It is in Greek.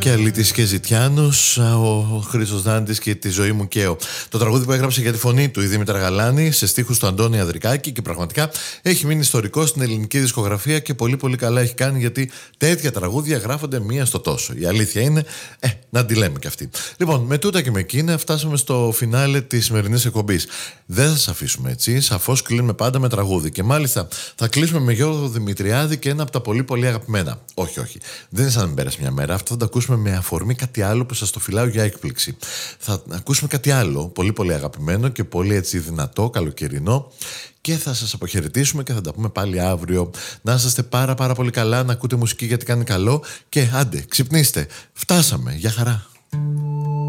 και Αλήτης και Ζητιάνος, ο Χρήστος Δάντης και τη ζωή μου Καίο. Το τραγούδι που έγραψε για τη φωνή του η Δήμητρα Γαλάνη σε στίχους του Αντώνη Ανδρικάκη και πραγματικά έχει μείνει ιστορικό στην ελληνική δισκογραφία και πολύ πολύ καλά έχει κάνει, γιατί τέτοια τραγούδια γράφονται μία στο τόσο. Η αλήθεια είναι, να τη λέμε κι αυτή. Λοιπόν, με τούτα και με εκείνα φτάσαμε στο φινάλε της σημερινής εκπομπής. Δεν θα σας αφήσουμε έτσι, σαφώς κλείνουμε πάντα με τραγούδι και μάλιστα θα κλείσουμε με Γιώργο Δημητριάδη και ένα από τα πολύ πολύ αγαπημένα. Όχι, δεν είναι σαν να μην πέρασε μια μέρα. Αυτό θα το ακούσουμε με αφορμή κάτι άλλο που σας το φυλάω για έκπληξη. Θα ακούσουμε κάτι άλλο πολύ πολύ αγαπημένο και πολύ έτσι δυνατό, καλοκαιρινό, και θα σας αποχαιρετήσουμε και θα τα πούμε πάλι αύριο. Να είσαστε πάρα πολύ καλά, να ακούτε μουσική γιατί κάνει καλό και άντε, ξυπνήστε. Φτάσαμε, για χαρά.